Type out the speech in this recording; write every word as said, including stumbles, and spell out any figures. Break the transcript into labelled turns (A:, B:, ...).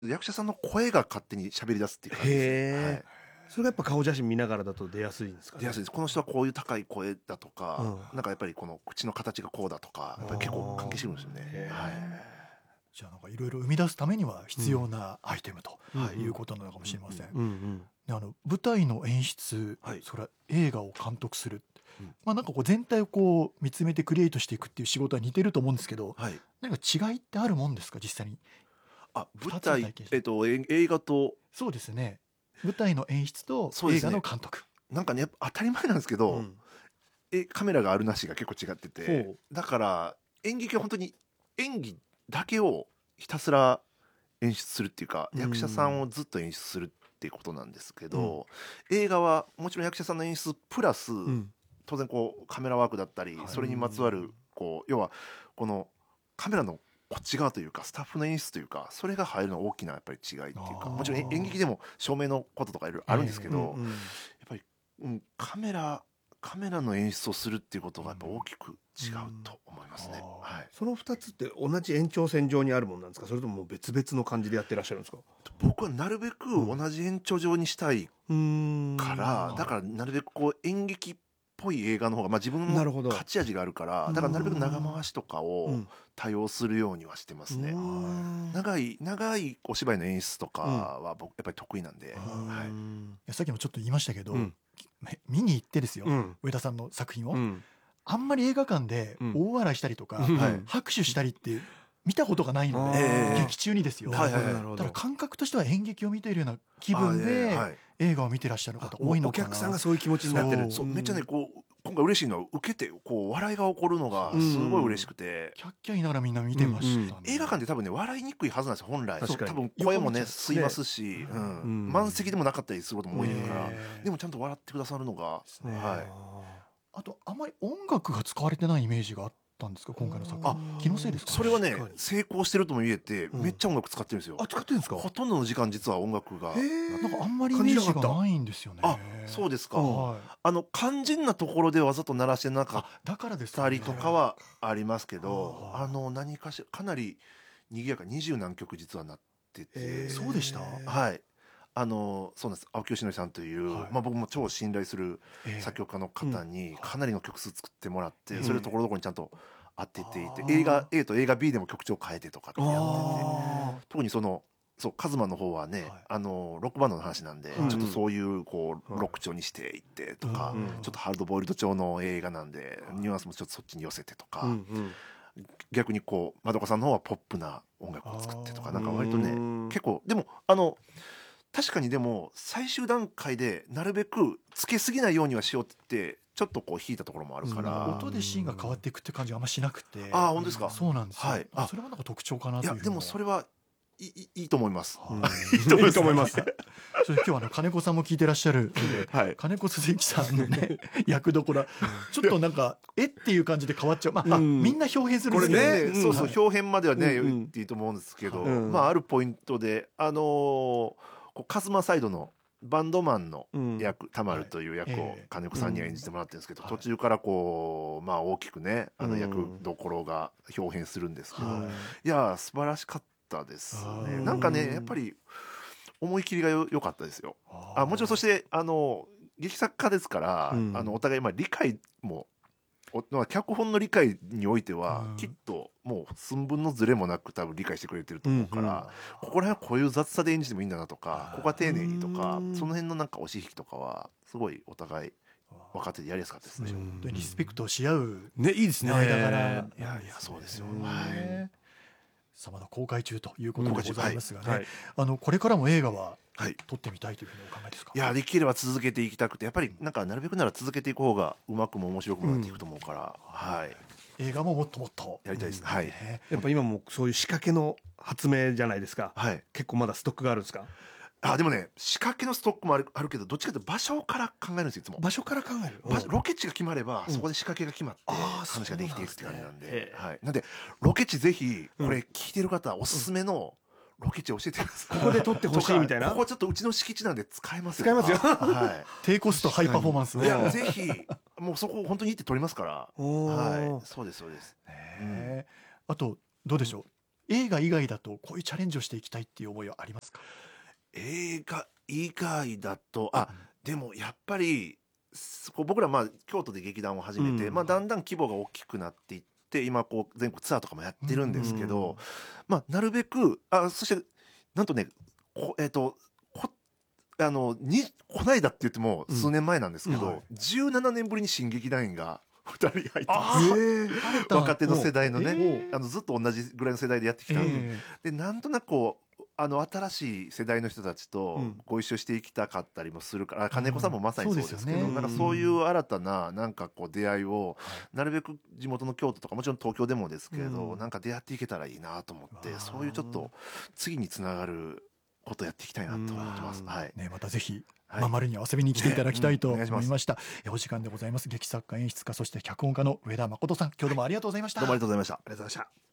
A: 役者さんの声が勝手に喋り出すっていう感じですね。は
B: へえ
A: い。
B: それがやっぱ顔写真見ながらだと出やすいんですかね。
A: 出やすいです。この人はこういう高い声だとか、
B: うん
A: なんかやっぱりこの口の形がこうだとか、やっぱり結構関係してくるんですよね。はい。
C: じゃあなんかいろいろ生み出すためには必要なアイテムと
A: はい
C: いうことなのかもしれません。
B: うんうん
C: であの舞台の演出、
A: はい
C: それから映画を監督する、
A: うん
C: まあなんかこう全体をこう見つめてクリエイトしていくっていう仕事は似てると思うんですけど、
A: はい。
C: 何か違いってあるもんですか実際に。
A: あ、舞
C: 二つの
A: 台
C: 体験して
A: えっとえ映画と
C: そうですね。舞台の演出と映
A: そうですね
C: 画の監督。
A: なんかね当たり前なんですけど、
B: うん
A: えカメラがあるなしが結構違ってて
B: ほ、
A: だから演劇は本当に演技だけをひたすら演出するっていうか、
B: うん
A: 役者さんをずっと演出するっていうことなんですけど、映画はもちろん役者さんの演出プラス、
B: うん
A: 当然こうカメラワークだったり、
C: はい
A: それにまつわるこう要はこのカメラのこっち側というかスタッフの演出というか、それが入るのは大きなやっぱり違いっていうか、
C: あー
A: もちろん演劇でも照明のこととかいろいろあるんですけど、
B: うんうん
A: やっぱり、うん、カメラカメラの演出をするっていうことがやっぱ大きく違うと思いますね。
C: うん
A: はい、
B: そのふたつって同じ延長線上にあるものなんですか、それとももう別々の感じでやってらっしゃるんですか。
A: 僕はなるべく同じ延長上にしたい
B: うん
A: から、だからなるべくこう演劇っぽい映画の方が、まあ、自分
B: なるほど
A: の勝ち味があるから、だからなるべく長回しとか
B: う
A: を
B: ん
A: 多用するようにはしてますね。
B: うん
A: 長い長いお芝居の演出とかは僕やっぱり得意なんで、
C: うん
A: はい、
C: いやさっきもちょっと言いましたけど、
B: うん
C: め見に行ってですよ、
B: うん
C: 上田さんの作品を、
B: うん
C: あんまり映画館で
B: うん
C: 大笑いしたりとか、
B: うん
A: はい
C: 拍手したりって見たことがないので、
A: ええ
C: 劇中にですよ、
A: はいはいはい
B: なるほど
C: ただ感覚としては演劇を見ているような気分
A: あいやい
C: で
A: やはい
C: 映画を見てらっしゃる方多いの
B: お
C: かな。
B: 客さんがそういう気持ちになってる。
A: そうめっちゃねこう今回嬉しいのは受けてこう笑いが起こるのがすごい嬉しくて、
C: キャッキャ言いながらみんな見てましたね、
A: 映画館で多分ね笑いにくいはずなんですよ本来。
B: 確かに
A: 多分声もね
C: 横道
A: 吸いますし、うん
B: うん
A: 満席でもなかったりすることも多いから、
C: ねえ
A: でもちゃんと笑ってくださるのが、
C: ね
A: はい、
C: あとあまり音楽が使われてないイメージがあったんですか今回の作
A: あ
C: 品。気のせいですか、
A: それはね
B: 確かに
A: 成功してるとも言えて、
B: うん
A: めっちゃ音楽使ってるんですよ。
B: あ使ってるんですか。
A: ほとんどの時間実は音楽が、
B: へえ
C: なんかあんまりイメージがないんですよね。
A: あそうですか、
B: うん
C: はい、
A: あの肝心なところでわざと鳴らしてなかっ
C: だからです
A: たりとかはありますけど、
C: あー
A: あの何かしらかなり賑やか二十何曲実はなってて、
B: へー
C: そうでした。
A: はいあのそうなんです。青木よしのりさんという、
C: はい
A: まあ、僕も超信頼する
C: ええ
A: 作曲家の方にかなりの曲数作ってもらって、
C: うん
A: それをところどころにちゃんと当てていて、
C: あー
A: 映画 A と映画 B でも曲調変えてとかってやってて、
B: あ
A: 特にそのそうカズマの方はね、
C: はい
A: あのロックバンドの話なんで、
C: はい
A: ちょっとそういうこう
B: はい
A: ロック調にしていってとか、
C: うん
A: ちょっとハードボイルド調の映画なんで、ニュアンスもちょっとそっちに寄せてとか、
B: ーうんうん
A: 逆にこうまどかさんの方はポップな音楽を作ってとか、
C: あー
A: なんか割とね
B: うん
A: 結構でもあの確かにでも最終段階でなるべくつけすぎないようにはしようってちょっとこう引いたところもあるから、
B: うん
C: 音でシーンが変わっていくって感じがあんましなくて。
A: あー本当ですか
C: そうなんですよ、
A: はいあ
C: それはなんか特徴かないというふうに
A: やでもそれはいいいいと思います。
C: はい
B: うんいいと思います。
C: それ今日はあの金子さんも聞いてらっしゃるので、
A: はい
C: 金子鈴木さんのね役どころちょっとなんかえっていう感じで変わっちゃう、まあ、
B: うん
C: みんな表現するん
A: これ
C: ですけど
A: ね、
B: うん
A: そうそう、
C: はい
A: 表現まではね、
B: うんうん
A: 言っていいと思うんですけど、
B: うん
A: まああるポイントであのーこうカズマサイドのバンドマンの
B: うん
A: 役、タマルという役を
C: ええ
A: 金子さんには演じてもらってるんですけど、
C: うん
A: 途中からこうまあ大きくねあの
B: うん
A: 役どころが表現するんですけど、
C: はい
A: いやー素晴らしかったですね。
C: あー
A: なんかねやっぱり思い切りがよ良かったですよ。あもちろんそしてあの劇作家ですから、
B: うん
A: あのお互いまあ理解もおまあ脚本の理解においては、
C: うん
A: きっともう寸分のズレもなく多分理解してくれてると思うから、
B: うんうん
A: ここら辺はこういう雑さで演じてもいいんだなとか、ここは丁寧にとか、
B: うん
A: その辺のなんか押し引きとかはすごいお互い分かっててやりやすかったですね。
B: うん
C: 本当にリスペクトし合う
B: ねいいですね。
C: 間柄
A: いやいやそうですよ。
B: うん
A: はい
C: さまだ公開中ということでございますがね、
B: はい
C: あのこれからも映画は
A: はい。
C: 撮ってみたいというふうにお考えですか。
A: いやできれば続けていきたくて、やっぱりなんかなるべくなら続けていく方がうまくも面白くもなっていくと思うから、はい
C: 映画ももっともっと
A: やりたいです。
B: うん
A: はい
C: ね
B: やっぱ今もそういう仕掛けの発明じゃないですか。
A: はい。
B: 結構まだストックがあるんですか。
A: あでもね仕掛けのストックもあるあるけど、どっちかというと場所から考えるんですよいつも。
B: 場所から考える。
A: 場所ロケ地が決まれば、
B: うん
A: そこで仕掛けが決まって
B: あー
A: 話ができていくって感じなん
B: そうなんですね、
A: ではい、なんでロケ地ぜひ
B: うん
A: これ聞いてる方おすすめのロケ地教えてください。
B: ここで撮ってほしいみたいな
A: ここちょっとうちの敷地なんで使えますよ。
B: 使えますよ
A: は
C: 低コストハイパフォーマンス
A: い。いやぜひもうそこ本当に行って撮りますから。
B: おー
A: はい。そうですそうです。
C: ねあとどうでしょう映画以外だとこういうチャレンジをしていきたいっていう思いはありますか？
A: 映画以外だとあでもやっぱりそこ僕らまあ京都で劇団を始めて、
B: うん
A: まあ、だんだん規模が大きくなっていって今こう全国ツアーとかもやってるんですけど、
B: うん
A: まあ、なるべくあそしてなんとねこえっ、とこあのにこないだって言っても数年前なんですけど、
C: うんはい
A: じゅうななねんぶりに新劇団員がふたり入って
C: あ
A: ます
C: ー
B: へえ
C: 新たな
A: 若手の世代のね、
C: えー
A: あのずっと同じぐらいの世代でやってきたんで、
C: え
A: でなんとなくこうあの新しい世代の人たちと
B: うん
A: ご一緒していきたかったりもするから、あ金子さんもまさにそうですけど、
C: そうですよね
A: なんかそういう新たななんかこう出会いをなるべく地元の京都とかもちろん東京でもですけど、
B: うん
A: なんか出会っていけたらいいなと思って
C: わあ
A: そういうちょっと次につながることをやっていきたいなと思ってます。
B: うん
A: はい、
C: ね、またぜひ、
A: はい
C: まあ、丸に遊びに来ていただきたいと
A: ねうんお願いします
C: 思いました。えお時間でございます。劇作家演出家そして脚本家の上田誠さん、今日どうもありがとうございました。
A: どうもありがとうございました。
B: ありがとうございました。